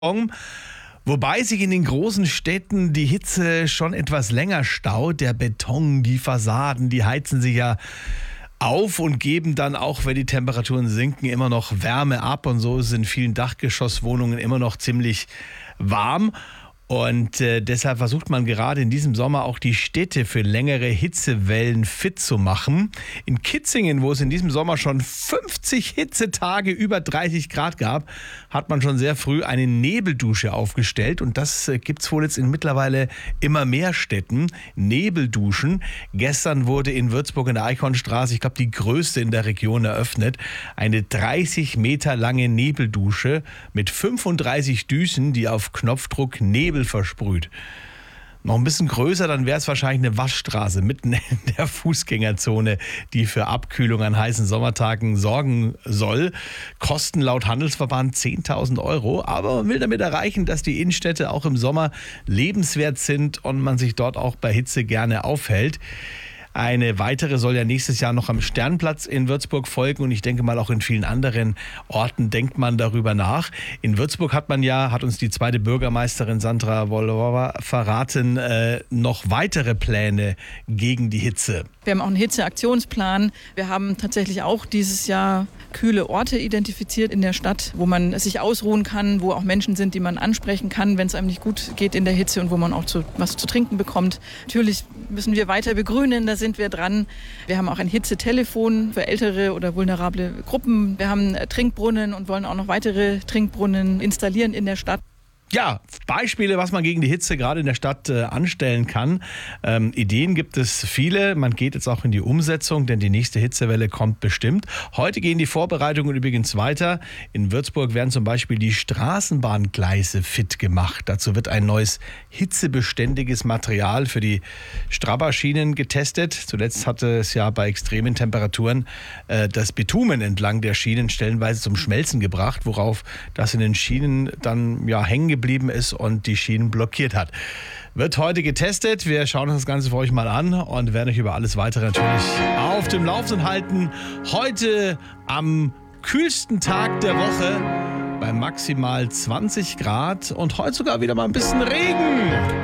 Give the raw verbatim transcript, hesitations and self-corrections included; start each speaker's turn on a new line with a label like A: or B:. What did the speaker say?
A: Wobei sich in den großen Städten die Hitze schon etwas länger staut. Der Beton, die Fassaden, die heizen sich ja auf und geben dann auch, wenn die Temperaturen sinken, immer noch Wärme ab. Und so ist es in vielen Dachgeschosswohnungen immer noch ziemlich warm. Und äh, deshalb versucht man gerade in diesem Sommer auch die Städte für längere Hitzewellen fit zu machen. In Kitzingen, wo es in diesem Sommer schon fünfzig Hitzetage über dreißig Grad gab, hat man schon sehr früh eine Nebeldusche aufgestellt. Und das äh, gibt es wohl jetzt in mittlerweile immer mehr Städten. Nebelduschen. Gestern wurde in Würzburg in der Eichhornstraße, ich glaube die größte in der Region, eröffnet. Eine dreißig Meter lange Nebeldusche mit fünfunddreißig Düsen, die auf Knopfdruck Nebel versprüht. Noch ein bisschen größer, dann wäre es wahrscheinlich eine Waschstraße mitten in der Fußgängerzone, die für Abkühlung an heißen Sommertagen sorgen soll. Kosten laut Handelsverband zehntausend Euro, aber man will damit erreichen, dass die Innenstädte auch im Sommer lebenswert sind und man sich dort auch bei Hitze gerne aufhält. Eine weitere soll ja nächstes Jahr noch am Sternplatz in Würzburg folgen und ich denke mal auch in vielen anderen Orten denkt man darüber nach. In Würzburg hat man ja, hat uns die zweite Bürgermeisterin Sandra Wollova verraten, äh, noch weitere Pläne gegen die Hitze.
B: Wir haben auch einen Hitzeaktionsplan. Wir haben tatsächlich auch dieses Jahr kühle Orte identifiziert in der Stadt, wo man sich ausruhen kann, wo auch Menschen sind, die man ansprechen kann, wenn es einem nicht gut geht in der Hitze und wo man auch zu, was zu trinken bekommt. Natürlich müssen wir weiter begrünen, da sind wir dran. Wir haben auch ein Hitzetelefon für ältere oder vulnerable Gruppen. Wir haben Trinkbrunnen und wollen auch noch weitere Trinkbrunnen installieren in der Stadt.
A: Ja, Beispiele, was man gegen die Hitze gerade in der Stadt äh, anstellen kann. Ähm, Ideen gibt es viele. Man geht jetzt auch in die Umsetzung, denn die nächste Hitzewelle kommt bestimmt. Heute gehen die Vorbereitungen übrigens weiter. In Würzburg werden zum Beispiel die Straßenbahngleise fit gemacht. Dazu wird ein neues hitzebeständiges Material für die Strabaschienen getestet. Zuletzt hatte es ja bei extremen Temperaturen äh, das Bitumen entlang der Schienen stellenweise zum Schmelzen gebracht, worauf das in den Schienen dann ja hängen geblieben geblieben ist und die Schienen blockiert hat. Wird heute getestet. Wir schauen uns das Ganze für euch mal an und werden euch über alles weitere natürlich auf dem Laufenden halten. Heute am kühlsten Tag der Woche bei maximal zwanzig Grad und heute sogar wieder mal ein bisschen Regen.